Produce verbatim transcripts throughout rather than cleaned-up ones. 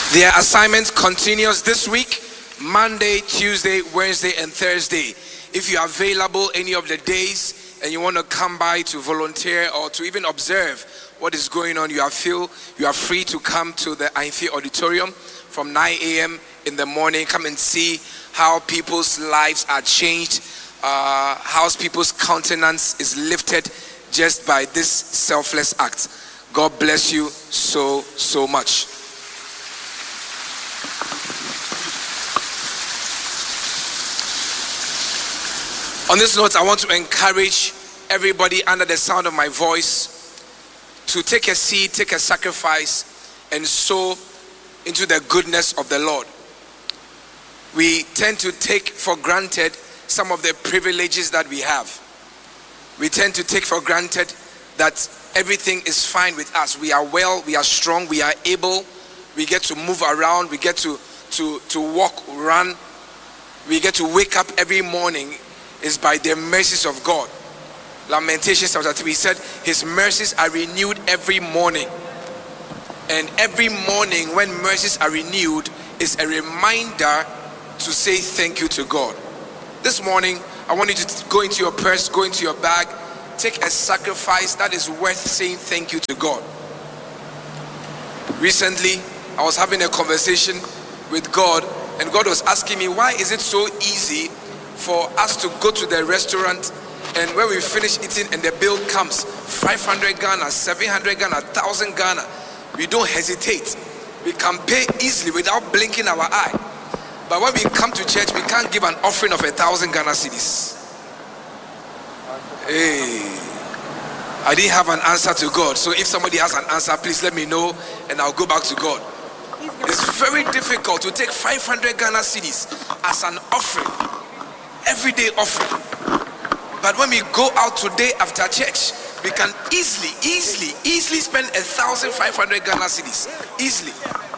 Their assignment continues this week, Monday, Tuesday, Wednesday, and Thursday. If you are available any of the days and you want to come by to volunteer or to even observe what is going on, you are feel you are free to come to the Ainfe Auditorium from nine a.m. in the morning. Come and see how people's lives are changed, uh, how people's countenance is lifted just by this selfless act. God bless you so, so much. On this note, I want to encourage everybody under the sound of my voice to take a seed, take a sacrifice, and sow into the goodness of the Lord. We tend to take for granted some of the privileges that we have. We tend to take for granted that everything is fine with us. We are well, we are strong, we are able, we get to move around, we get to, to, to walk, run, we get to wake up every morning. Is by the mercies of God. Lamentations chapter three said his mercies are renewed every morning. And every morning when mercies are renewed is a reminder to say thank you to God. This morning, I want you to go into your purse, go into your bag, take a sacrifice that is worth saying thank you to God. Recently, I was having a conversation with God, and God was asking me, why is it so easy for us to go to the restaurant, and when we finish eating and the bill comes five hundred Ghana, seven hundred Ghana, one thousand Ghana, we don't hesitate. We can pay easily without blinking our eye. But when we come to church, we can't give an offering of a thousand Ghana cedis. Hey, I didn't have an answer to God. So if somebody has an answer, please let me know and I'll go back to God. It's very difficult to take five hundred Ghana cedis as an offering. Everyday offering. But when we go out today after church, we can easily, easily, easily spend a thousand five hundred Ghana cedis. Easily.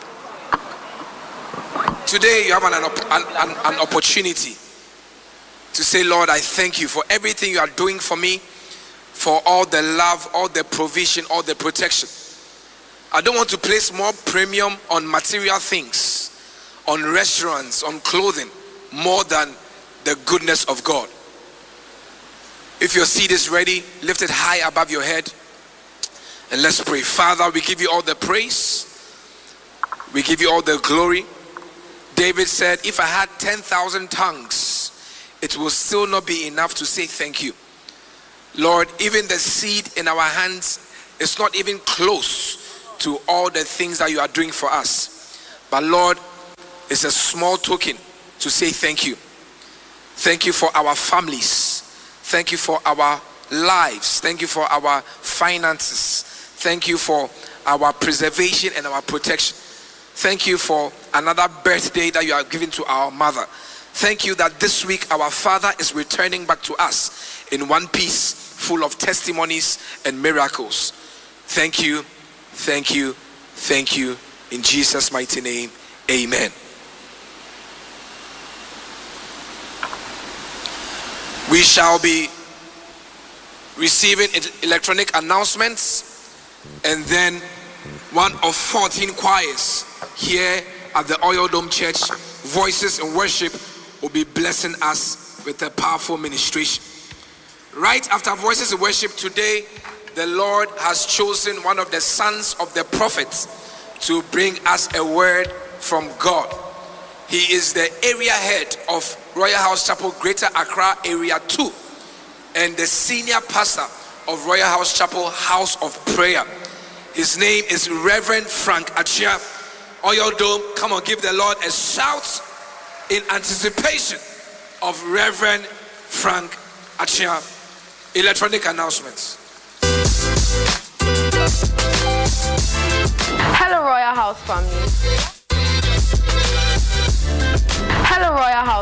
Today you have an, an, an, an opportunity to say, Lord, I thank you for everything you are doing for me, for all the love, all the provision, all the protection. I don't want to place more premium on material things, on restaurants, on clothing, more than the goodness of God. If your seed is ready, lift it high above your head and let's pray. Father, we give you all the praise. We give you all the glory. David said, if I had ten thousand tongues, it will still not be enough to say thank you. Lord, even the seed in our hands is not even close to all the things that you are doing for us. But Lord, it's a small token to say thank you. Thank you for our families. Thank you for our lives. Thank you for our finances. Thank you for our preservation and our protection. Thank you for another birthday that you have given to our mother. Thank you that this week our father is returning back to us in one piece, full of testimonies and miracles. Thank you, thank you, thank you. In Jesus' mighty name, amen. We shall be receiving electronic announcements, and then one of fourteen choirs here at the Oil Dome Church, Voices in Worship, will be blessing us with a powerful ministration. Right after Voices in Worship today, the Lord has chosen one of the sons of the prophets to bring us a word from God. He is the area head of Royal House Chapel, Greater Accra Area two, and the senior pastor of Royal House Chapel, House of Prayer. His name is Reverend Frank Achia. Oil Dome, come on, give the Lord a shout in anticipation of Reverend Frank Achia. Electronic announcements. Hello, Royal House family. Hello, Royal House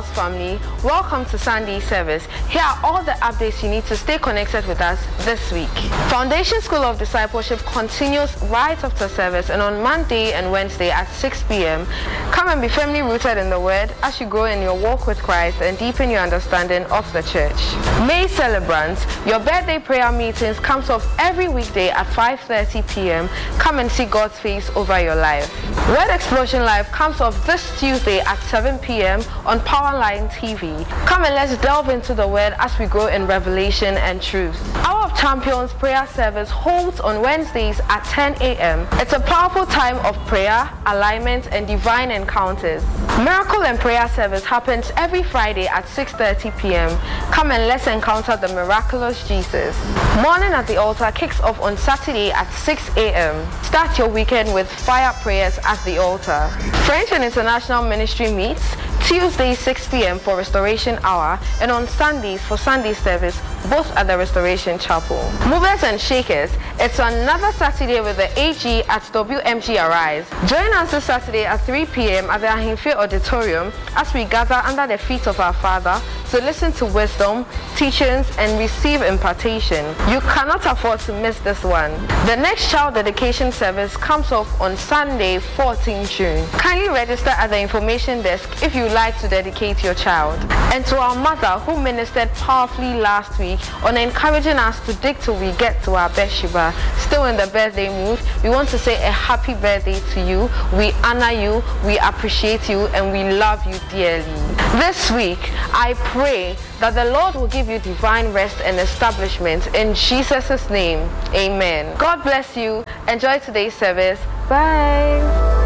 House family, welcome to Sunday service. Here are all the updates you need to stay connected with us this week. Foundation School of Discipleship continues right after service and on Monday and Wednesday at six p.m. Come and be firmly rooted in the Word as you grow in your walk with Christ and deepen your understanding of the church. May celebrants, your birthday prayer meetings comes off every weekday at five thirty p.m. Come and see God's face over your life. Word Explosion Live comes off this Tuesday at seven p.m. on Powerline T V. Come and let's delve into the Word as we grow in revelation and truth. Hour of Champions prayer service holds on Wednesdays at ten a.m. It's a powerful time of prayer, alignment, and divine encounters. Miracle and prayer service happens every Friday at six thirty p.m. Come and let's encounter the miraculous Jesus. Morning at the Altar kicks off on Saturday at six a.m. Start your weekend with fire prayers at the altar. French and International Ministry meets Tuesday six p.m. for Restoration Hour and on Sundays for Sunday service, both at the Restoration Chapel. Movers and Shakers, it's another Saturday with the A G at W M G Arise. Join us this Saturday at three p.m. at the Ahimfe Auditorium as we gather under the feet of our Father to listen to wisdom, teachings, and receive impartation. You cannot afford to miss this one. The next child dedication service comes off on Sunday, fourteenth June. Kindly register at the information desk if you like to dedicate your child. And to our mother who ministered powerfully last week on encouraging us to dig till we get to our Bathsheba, still in the birthday mood, we want to say a happy birthday to you. We honor you, we appreciate you, and we love you dearly. This week, I pray that the Lord will give you divine rest and establishment in Jesus' name. Amen. God bless you. Enjoy today's service. Bye.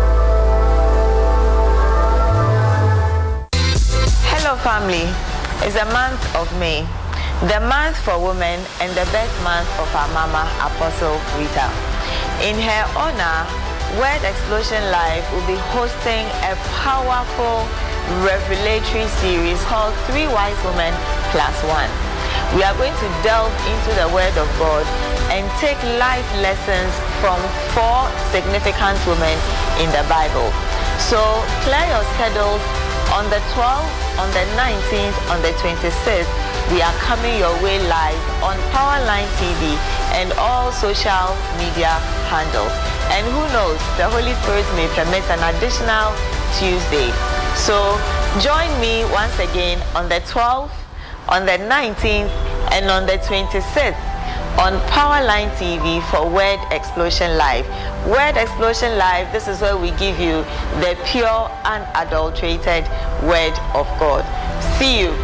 Hello family, it's the month of May, the month for women and the best month of our mama, Apostle Rita. In her honor, Word Explosion Live will be hosting a powerful revelatory series called Three Wise Women Plus One. We are going to delve into the Word of God and take life lessons from four significant women in the Bible. So clear your schedules. On the twelfth, on the nineteenth, on the twenty-sixth, we are coming your way live on Powerline T V and all social media handles. And who knows, the Holy Spirit may permit an additional Tuesday. So join me once again on the twelfth, on the nineteenth, and on the twenty-sixth on Powerline T V for Word Explosion Live. Word Explosion Live, this is where we give you the pure, unadulterated Word of God. See you.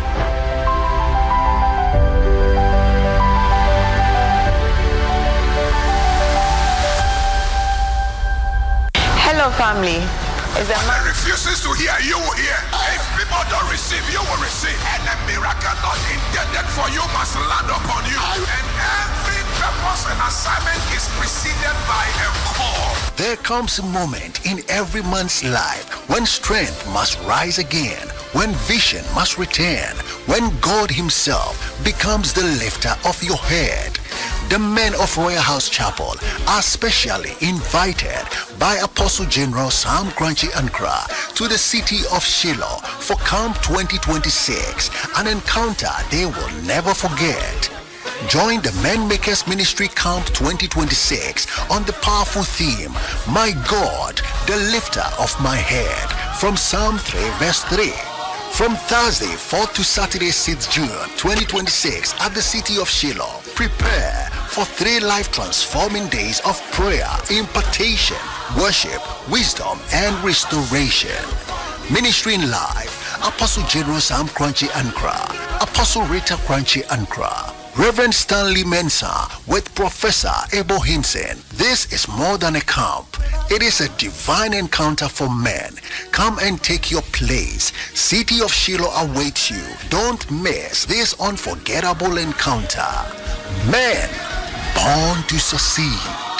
Hello family. Is when man refuses to hear, you will hear. If people don't receive, you will receive. And a miracle not intended for you must land upon you. And every purpose and assignment is preceded by a call. There comes a moment in every man's life when strength must rise again, when vision must return, when God himself becomes the lifter of your head. The men of Royal House Chapel are specially invited by Apostle General Sam Crunchy Ankra to the city of Shiloh for Camp twenty twenty-six, an encounter they will never forget. Join the Men Makers Ministry Camp twenty twenty-six on the powerful theme, My God, the Lifter of My Head, from Psalm three verse three. From Thursday fourth to Saturday sixth June twenty twenty-six at the city of Shiloh, prepare for three life-transforming days of prayer, impartation, worship, wisdom, and restoration. Ministering live, Apostle General Sam Crunchy Ankra, Apostle Rita Crunchy Ankra, Reverend Stanley Mensah with Professor Abel Hinson. This is more than a camp. It is a divine encounter for men. Come and take your place. City of Shiloh awaits you. Don't miss this unforgettable encounter. Men born to succeed.